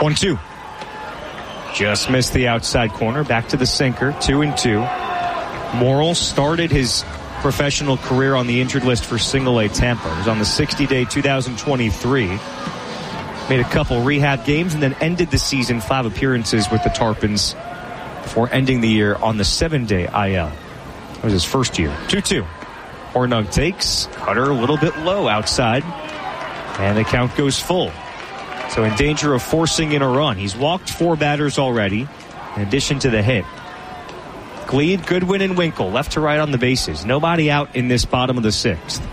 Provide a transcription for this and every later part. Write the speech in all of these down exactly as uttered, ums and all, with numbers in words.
one two. Just missed the outside corner. Back to the sinker. Two and two. Morrill started his professional career on the injured list for Single A Tampa. He was on the sixty-day two thousand twenty-three. Made a couple rehab games and then ended the season five appearances with the Tarpons before ending the year on the seven-day I L. That was his first year. two two. Hornung takes. Cutter a little bit low outside. And the count goes full. So in danger of forcing in a run. He's walked four batters already, in addition to the hit. Gleed, Goodwin, and Winkle, left to right on the bases. Nobody out in this bottom of the sixth.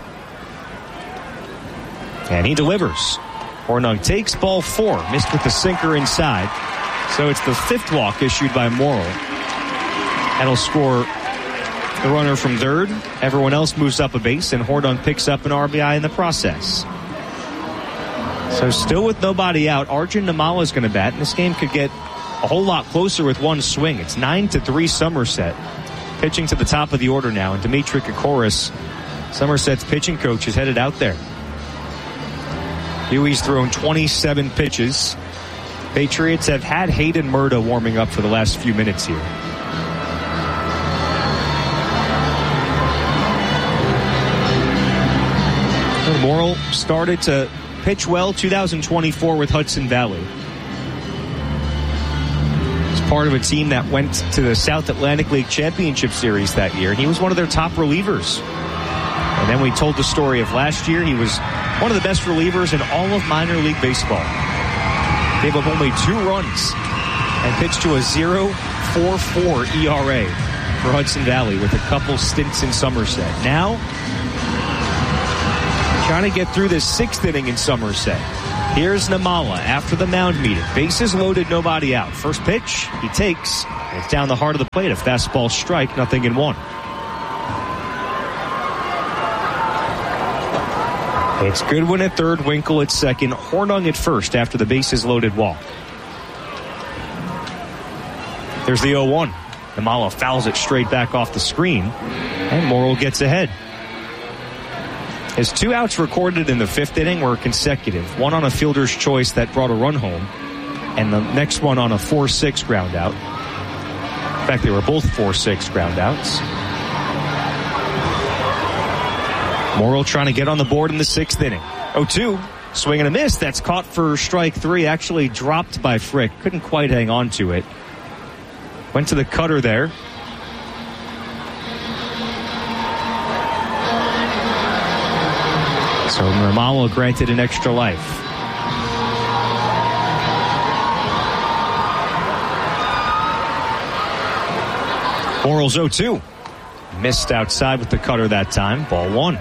And he delivers. Hornung takes ball four. Missed with the sinker inside. So it's the fifth walk issued by Morrill. That'll score the runner from third. Everyone else moves up a base, and Hornung picks up an R B I in the process. So still with nobody out, Arjun Nimmala is going to bat, and this game could get a whole lot closer with one swing. It's nine to three Somerset. Pitching to the top of the order now, and Dimitri Kokoris, Somerset's pitching coach, is headed out there. Huey's thrown twenty-seven pitches. Patriots have had Hayden Murda warming up for the last few minutes here. Morrill started to pitch well two thousand twenty-four with Hudson Valley. He's part of a team that went to the South Atlantic League Championship Series that year, and he was one of their top relievers. And then we told the story of last year. He was one of the best relievers in all of minor league baseball. Gave up only two runs and pitched to a point oh four four E R A for Hudson Valley with a couple stints in Somerset. Now, trying to get through this sixth inning in Somerset. Here's Nimmala after the mound meeting. Bases loaded, nobody out. First pitch, he takes. It's down the heart of the plate. A fastball strike, nothing in one. It's Goodwin at third, Winkle at second, Hornung at first after the bases loaded walk. There's the oh one. Nimmala fouls it straight back off the screen, and Morrill gets ahead. His two outs recorded in the fifth inning were consecutive. One on a fielder's choice that brought a run home, and the next one on a four six ground out. In fact, they were both four six ground outs. Morrill trying to get on the board in the sixth inning. oh two, swing and a miss. That's caught for strike three. Actually dropped by Frick. Couldn't quite hang on to it. Went to the cutter there. So Nimmala granted an extra life. Morrill's oh two. Missed outside with the cutter that time. Ball one.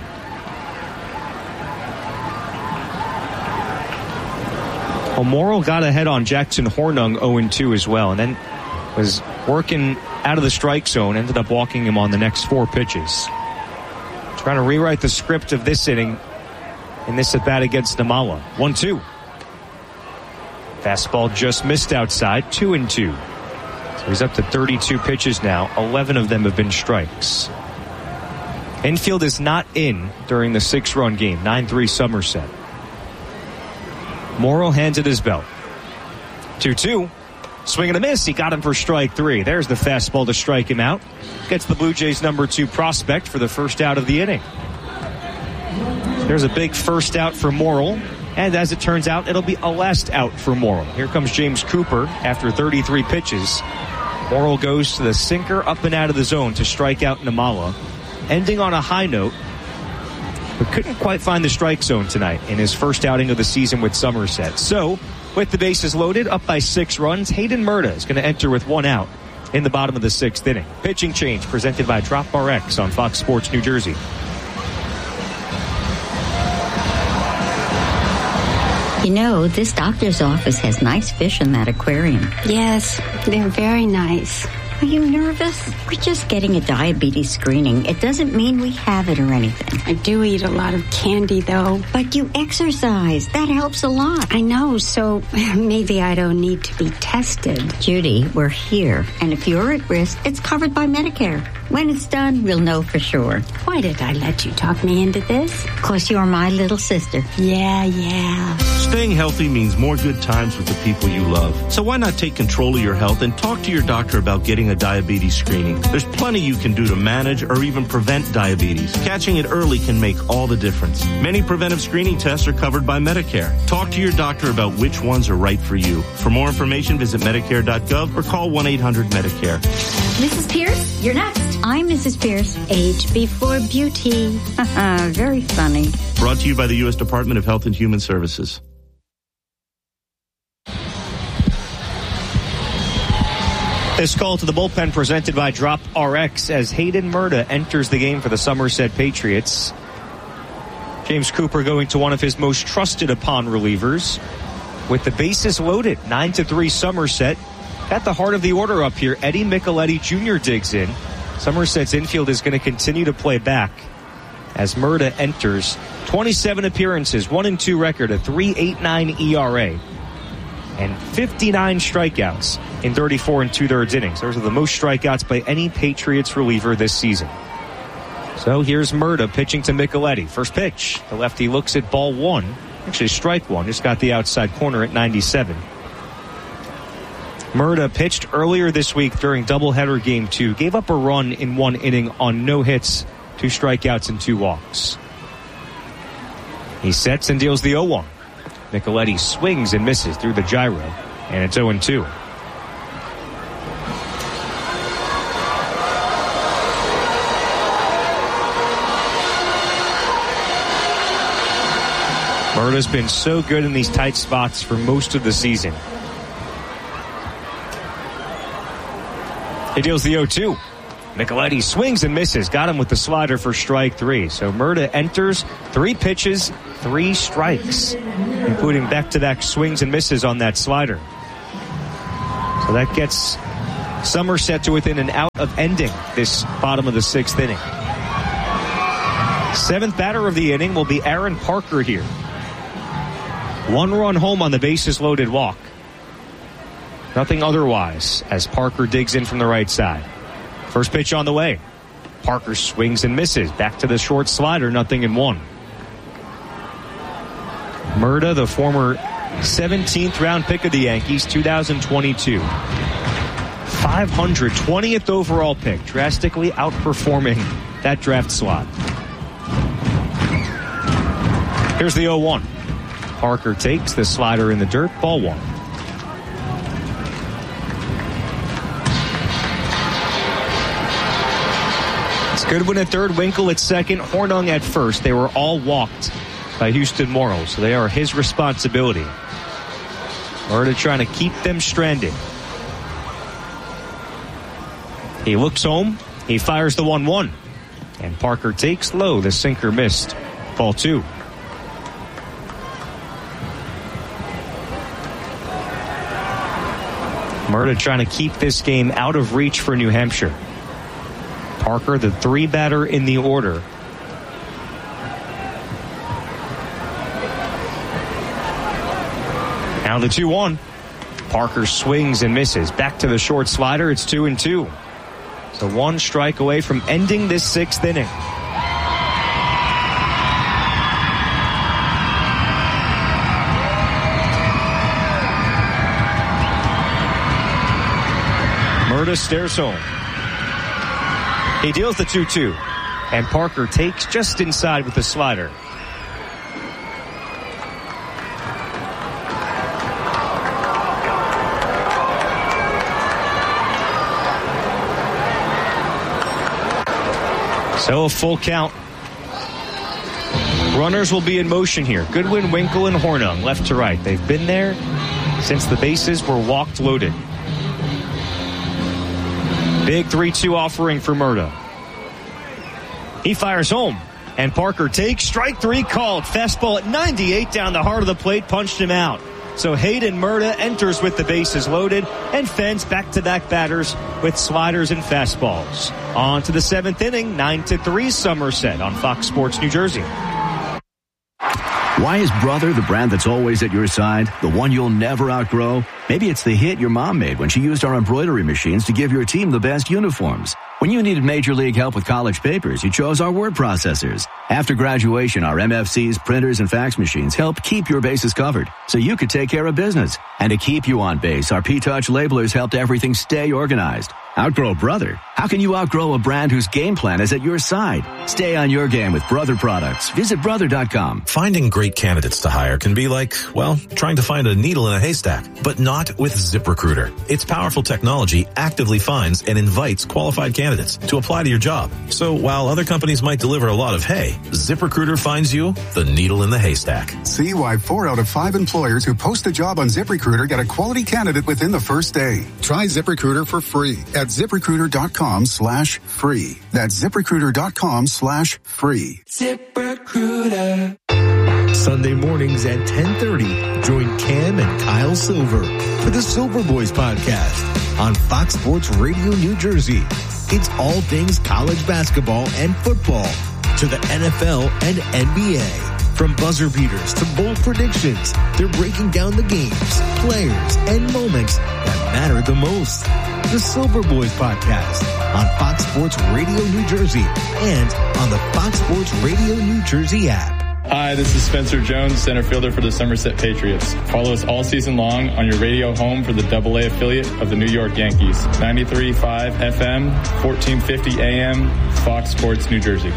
Well, Morrill got ahead on Jackson Hornung oh and two as well, and then was working out of the strike zone, ended up walking him on the next four pitches. Trying to rewrite the script of this inning in this at-bat against Nimmala. one two. Fastball just missed outside, two and two. So he's up to thirty-two pitches now. eleven of them have been strikes. Infield is not in during the six-run game. nine three Somerset. Morrill hands it his belt. two two. Swing and a miss. He got him for strike three. There's the fastball to strike him out. Gets the Blue Jays' number two prospect for the first out of the inning. There's a big first out for Morrill. And as it turns out, it'll be a last out for Morrill. Here comes James Cooper after thirty-three pitches. Morrill goes to the sinker up and out of the zone to strike out Nimmala. Ending on a high note, but couldn't quite find the strike zone tonight in his first outing of the season with Somerset. So, with the bases loaded, up by six runs, Hayden Murda is going to enter with one out in the bottom of the sixth inning. Pitching change presented by Drop Bar X on Fox Sports New Jersey. You know, this doctor's office has nice fish in that aquarium. Yes, they're very nice. Are you nervous? We're just getting a diabetes screening. It doesn't mean we have it or anything. I do eat a lot of candy, though. But you exercise. That helps a lot. I know, so maybe I don't need to be tested. Judy, we're here. And if you're at risk, it's covered by Medicare. When it's done, we'll know for sure. Why did I let you talk me into this? 'Cause you're my little sister. Yeah, yeah. Staying healthy means more good times with the people you love. So why not take control of your health and talk to your doctor about getting a diabetes screening? There's plenty you can do to manage or even prevent diabetes. Catching it early can make all the difference. Many preventive screening tests are covered by Medicare. Talk to your doctor about which ones are right for you. For more information, visit Medicare dot gov or call one eight hundred Medicare. Missus Pierce, you're next. I'm Missus Pierce. Age before beauty. Very funny. Brought to you by the U S Department of Health and Human Services. This call to the bullpen presented by Drop R X as Hayden Murta enters the game for the Somerset Patriots. James Cooper going to one of his most trusted upon relievers with the bases loaded. nine to three Somerset. At the heart of the order up here, Eddie Micheletti Junior digs in. Somerset's infield is going to continue to play back as Murta enters. twenty-seven appearances, one and two record, a three point eight nine E R A, and fifty-nine strikeouts in thirty-four and two-thirds innings. Those are the most strikeouts by any Patriots reliever this season. So here's Murta pitching to Micheletti. First pitch. The lefty looks at ball one. Actually, strike one. Just got the outside corner at ninety-seven. Murta pitched earlier this week during doubleheader game two. Gave up a run in one inning on no hits, two strikeouts and two walks. He sets and deals the oh one. Micheletti swings and misses through the gyro, and it's oh and two. Murta's been so good in these tight spots for most of the season. He deals the oh two. Micheletti swings and misses. Got him with the slider for strike three. So Murta enters, three pitches, three strikes, including back-to-back swings and misses on that slider. So that gets Somerset to within an out of ending this bottom of the sixth inning. Seventh batter of the inning will be Aaron Parker here. One run home on the bases loaded walk. Nothing otherwise as Parker digs in from the right side. First pitch on the way. Parker swings and misses. Back to the short slider, nothing in one. Murta, the former seventeenth round pick of the Yankees, two thousand twenty-two. five hundred twentieth overall pick, drastically outperforming that draft slot. Here's the oh one. Parker takes the slider in the dirt, ball one. Goodwin at third, Winkle at second, Hornung at first. They were all walked by Houston Morrow, so they are his responsibility. Murta trying to keep them stranded. He looks home. He fires the one one. And Parker takes low. The sinker missed. Ball two. Murta trying to keep this game out of reach for New Hampshire. Parker, the three batter in the order. Now the two one. Parker swings and misses. Back to the short slider. It's two and two. So one strike away from ending this sixth inning. Murta stares home. He deals the two two, and Parker takes just inside with the slider. So a full count. Runners will be in motion here. Goodwin, Winkle, and Hornung, left to right. They've been there since the bases were walked loaded. Big three two offering for Murta. He fires home, and Parker takes strike three called. Fastball at ninety-eight down the heart of the plate, punched him out. So Hayden Murta enters with the bases loaded and fends back-to-back batters with sliders and fastballs. On to the seventh inning, nine to three Somerset on Fox Sports New Jersey. Why is Brother the brand that's always at your side? The one you'll never outgrow? Maybe it's the hit your mom made when she used our embroidery machines to give your team the best uniforms. When you needed Major League help with college papers, you chose our word processors. After graduation, our M F Cs, printers, and fax machines helped keep your bases covered so you could take care of business. And to keep you on base, our P-Touch labelers helped everything stay organized. Outgrow Brother? How can you outgrow a brand whose game plan is at your side? Stay on your game with Brother products. Visit brother dot com. Finding great candidates to hire can be like, well, trying to find a needle in a haystack, but not with ZipRecruiter. Its powerful technology actively finds and invites qualified candidates to apply to your job. So while other companies might deliver a lot of hay, ZipRecruiter finds you the needle in the haystack. See why four out of five employers who post a job on ZipRecruiter get a quality candidate within the first day. Try ZipRecruiter for free at ZipRecruiter.com slash free. That's ZipRecruiter.com slash free. ZipRecruiter. Sunday mornings at ten thirty, join Cam and Kyle Silver for the Silver Boys podcast on Fox Sports Radio New Jersey. It's all things college basketball and football to the N F L and N B A. From buzzer beaters to bold predictions, they're breaking down the games, players, and moments that matter the most. The Silver Boys podcast on Fox Sports Radio New Jersey and on the Fox Sports Radio New Jersey app. Hi, this is Spencer Jones, center fielder for the Somerset Patriots. Follow us all season long on your radio home for the double A affiliate of the New York Yankees. ninety-three point five F M, fourteen fifty A M, Fox Sports New Jersey.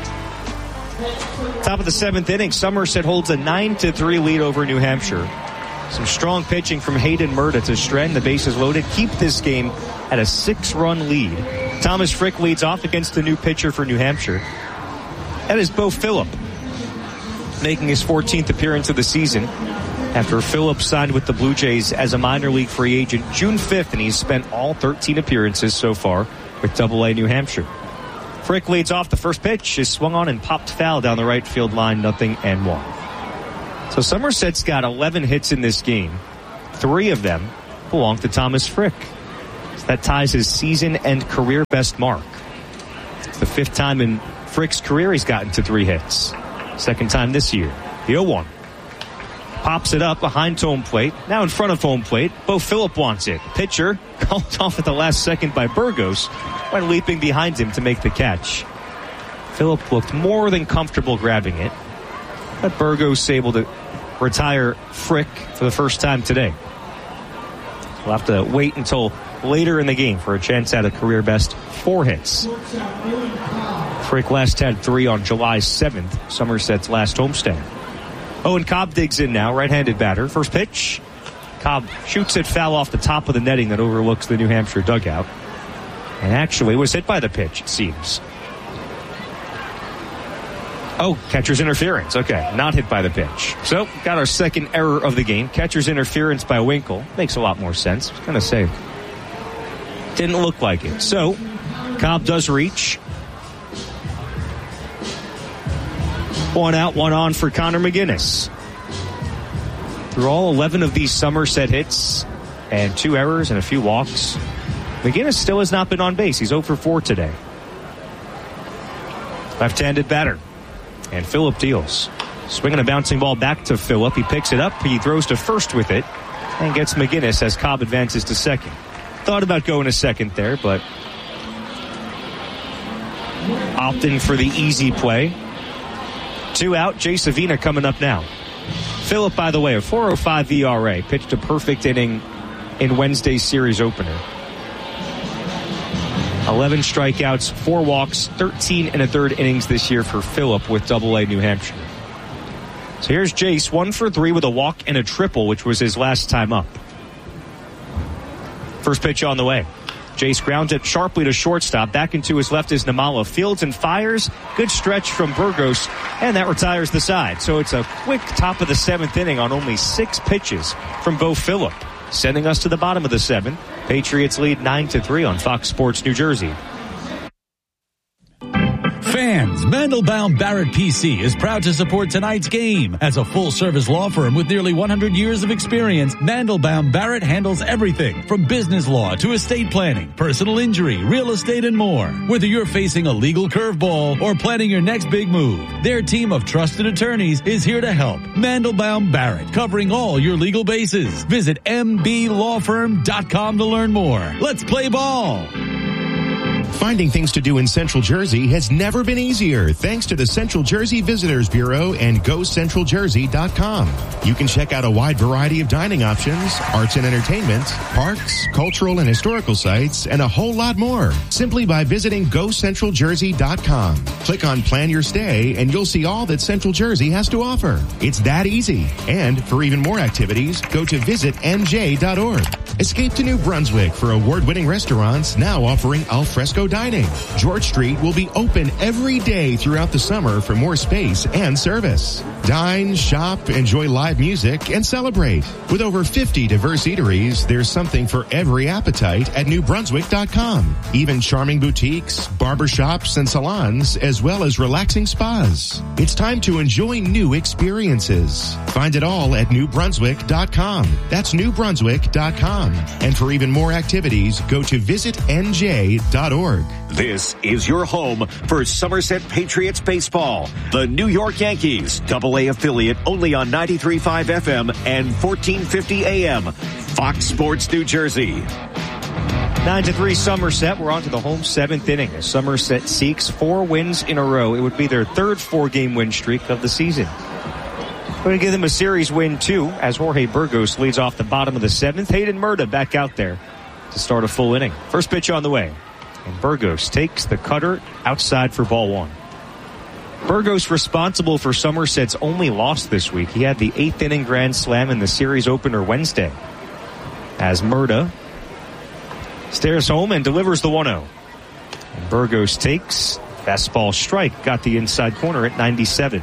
Top of the seventh inning, Somerset holds a nine to three lead over New Hampshire. Some strong pitching from Hayden Murda to strand the bases loaded, keep this game at a six-run lead. Thomas Frick leads off against the new pitcher for New Hampshire. That is Bo Phillip, making his fourteenth appearance of the season after Phillip signed with the Blue Jays as a minor league free agent June fifth, and he's spent all thirteen appearances so far with double A New Hampshire. Frick leads off. The first pitch is swung on and popped foul down the right field line, nothing and one. So Somerset's got eleven hits in this game. Three of them belong to Thomas Frick. So that ties his season and career best mark. It's the fifth time in Frick's career he's gotten to three hits. Second time this year. The oh one. Pops it up behind home plate. Now in front of home plate. Bo Phillip wants it. Pitcher called off at the last second by Burgos when leaping behind him to make the catch. Phillip looked more than comfortable grabbing it, but Burgos able to retire Frick for the first time today. We'll have to wait until later in the game for a chance at a career best four hits. Frick last had three on July seventh, Somerset's last homestand. Owen Cobb digs in now, right-handed batter. First pitch. Cobb shoots it foul off the top of the netting that overlooks the New Hampshire dugout. And actually was hit by the pitch, it seems. Oh, catcher's interference. Okay, not hit by the pitch. So, got our second error of the game. Catcher's interference by Winkle. Makes a lot more sense. I was going to say, didn't look like it. So, Cobb does reach. One out, one on for Connor McGinnis. Through all eleven of these Somerset hits and two errors and a few walks, McGinnis still has not been on base. He's oh for four today. Left-handed batter. And Phillip deals. Swinging a bouncing ball back to Phillip. He picks it up. He throws to first with it and gets McGinnis as Cobb advances to second. Thought about going to second there, but opting for the easy play. Two out. Jay Savina coming up now. Phillip, by the way, a four oh five E R A. Pitched a perfect inning in Wednesday's series opener. eleven strikeouts, four walks, thirteen and a third innings this year for Phillip with double A New Hampshire. So here's Jace, one for three with a walk and a triple, which was his last time up. First pitch on the way. Jace grounds it sharply to shortstop. Back into his left is Namala. Fields and fires. Good stretch from Burgos, and that retires the side. So it's a quick top of the seventh inning on only six pitches from Bo Phillip, sending us to the bottom of the seventh. Patriots lead nine to three on Fox Sports New Jersey. Fans, Mandelbaum Barrett P C is proud to support tonight's game. As a full-service law firm with nearly one hundred years of experience, Mandelbaum Barrett handles everything from business law to estate planning, personal injury, real estate, and more. Whether you're facing a legal curveball or planning your next big move, their team of trusted attorneys is here to help. Mandelbaum Barrett, covering all your legal bases. Visit m b law firm dot com to learn more. Let's play ball. Finding things to do in Central Jersey has never been easier thanks to the Central Jersey Visitors Bureau and go central jersey dot com. You can check out a wide variety of dining options, arts and entertainment, parks, cultural and historical sites, and a whole lot more simply by visiting go central jersey dot com. Click on Plan Your Stay and you'll see all that Central Jersey has to offer. It's that easy. And for even more activities, go to visit n j dot org. Escape to New Brunswick for award-winning restaurants now offering al fresco dining. George Street will be open every day throughout the summer for more space and service. Dine, shop, enjoy live music, and celebrate. With over fifty diverse eateries, there's something for every appetite at new brunswick dot com. Even charming boutiques, barbershops, and salons, as well as relaxing spas. It's time to enjoy new experiences. Find it all at new brunswick dot com. That's new brunswick dot com. And for even more activities, go to visit n j dot org. This is your home for Somerset Patriots baseball. The New York Yankees, double A affiliate, only on ninety-three point five F M and fourteen fifty A M. Fox Sports New Jersey. nine to three Somerset. We're on to the home seventh inning as Somerset seeks four wins in a row. It would be their third four-game win streak of the season. We're going to give them a series win, too, as Jorge Burgos leads off the bottom of the seventh. Hayden Murta back out there to start a full inning. First pitch on the way. And Burgos takes the cutter outside for ball one. Burgos responsible for Somerset's only loss this week. He had the eighth inning grand slam in the series opener Wednesday. As Murta stares home and delivers the one oh. And Burgos takes fastball strike. Got the inside corner at ninety-seven.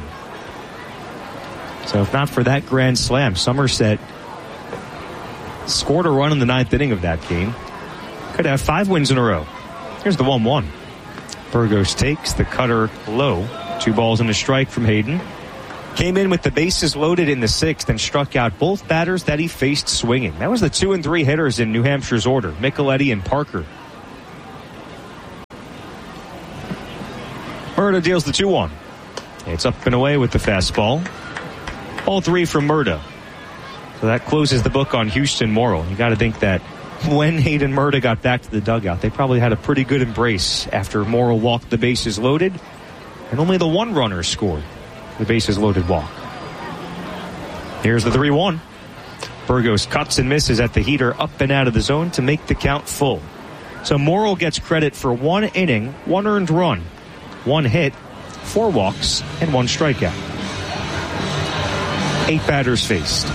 So if not for that grand slam, Somerset scored a run in the ninth inning of that game. Could have five wins in a row. Here's the one one. Burgos takes the cutter low. Two balls and a strike from Hayden. Came in with the bases loaded in the sixth and struck out both batters that he faced swinging. That was the two and three hitters in New Hampshire's order, Micheletti and Parker. Murta deals the two one. It's up and away with the fastball. All three from Murta. So that closes the book on Houston Morrill. You got to think that when Hayden Murta got back to the dugout, they probably had a pretty good embrace after Morrill walked the bases loaded, and only the one runner scored the bases loaded walk. Here's the three one. Burgos cuts and misses at the heater up and out of the zone to make the count full. So Morrill gets credit for one inning, one earned run, one hit, four walks, and one strikeout. Eight batters faced.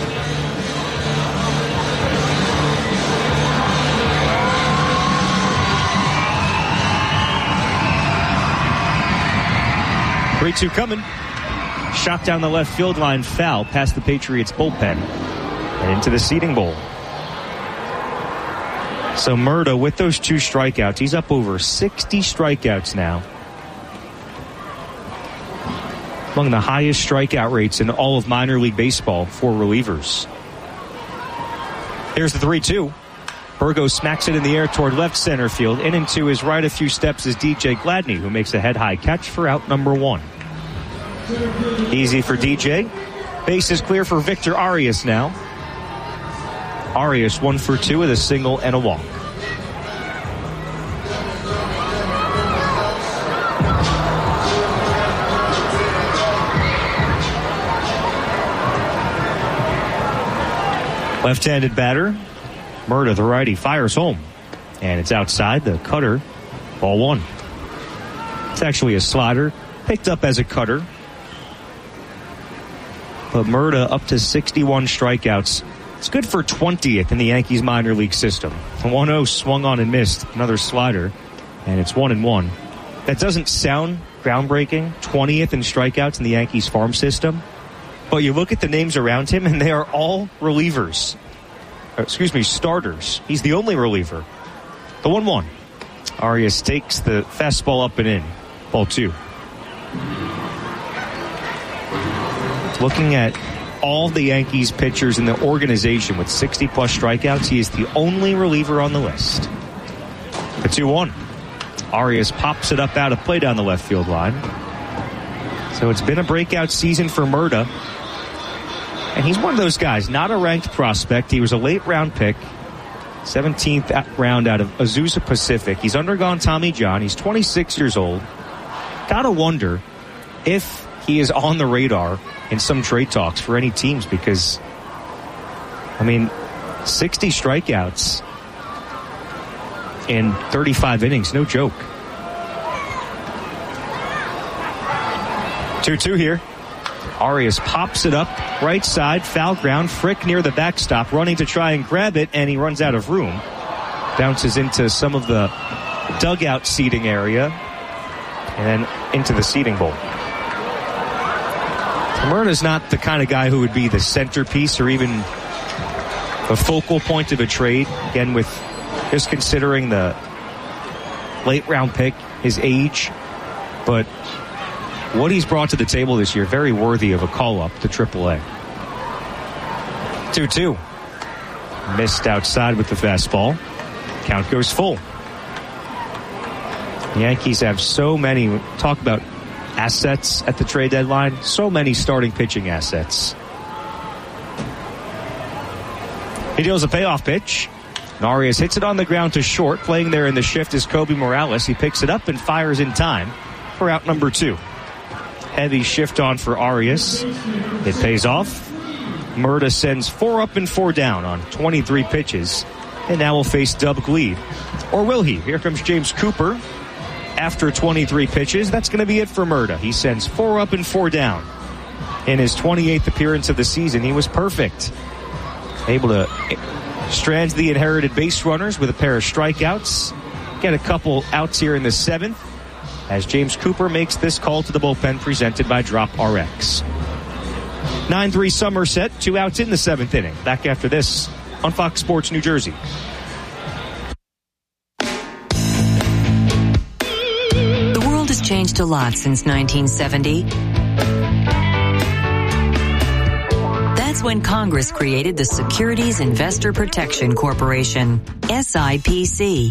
three two coming. Shot down the left field line, foul past the Patriots bullpen and into the seating bowl. So Murta with those two strikeouts, he's up over sixty strikeouts now. Among the highest strikeout rates in all of minor league baseball for relievers. Here's the three two. Burgos smacks it in the air toward left center field. In and to his right a few steps is D J Gladney, who makes a head-high catch for out number one. Easy for D J. Base is clear for Victor Arias now. Arias one for two with a single and a walk. Left-handed batter, Murta, the righty, fires home. And it's outside, the cutter, ball one. It's actually a slider, picked up as a cutter. But Murta up to sixty-one strikeouts. It's good for twentieth in the Yankees minor league system. The one oh swung on and missed, another slider, and it's one and one. That doesn't sound groundbreaking, twentieth in strikeouts in the Yankees farm system. But you look at the names around him, and they are all relievers. Excuse me, starters. He's the only reliever. The one one. Arias takes the fastball up and in. Ball two. Looking at all the Yankees pitchers in the organization with sixty-plus strikeouts, he is the only reliever on the list. The two one. Arias pops it up out of play down the left field line. So it's been a breakout season for Murta. And he's one of those guys, not a ranked prospect. He was a late round pick. seventeenth round out of Azusa Pacific. He's undergone Tommy John. He's twenty-six years old. Gotta wonder if he is on the radar in some trade talks for any teams because, I mean, sixty strikeouts in thirty-five innings, no joke. two two here. Arias pops it up, right side, foul ground. Frick near the backstop, running to try and grab it, and he runs out of room. Bounces into some of the dugout seating area, and then into the seating bowl. Murta's not the kind of guy who would be the centerpiece or even the focal point of a trade. Again, with just considering the late round pick, his age, but what he's brought to the table this year, very worthy of a call-up to triple A. two two. Missed outside with the fastball. Count goes full. The Yankees have so many, talk about assets at the trade deadline, so many starting pitching assets. He deals a payoff pitch. Arias hits it on the ground to short. Playing there in the shift is Kobe Morales. He picks it up and fires in time for out number two. Heavy shift on for Arias. It pays off. Murta sends four up and four down on twenty-three pitches. And now will face Dub Gleed. Or will he? Here comes James Cooper. After twenty-three pitches, that's going to be it for Murta. He sends four up and four down. In his twenty-eighth appearance of the season, he was perfect. Able to strand the inherited base runners with a pair of strikeouts. Get a couple outs here in the seventh as James Cooper makes this call to the bullpen presented by Drop R X. nine three Somerset, two outs in the seventh inning. Back after this on Fox Sports New Jersey. The world has changed a lot since nineteen seventy. That's when Congress created the Securities Investor Protection Corporation, S I P C.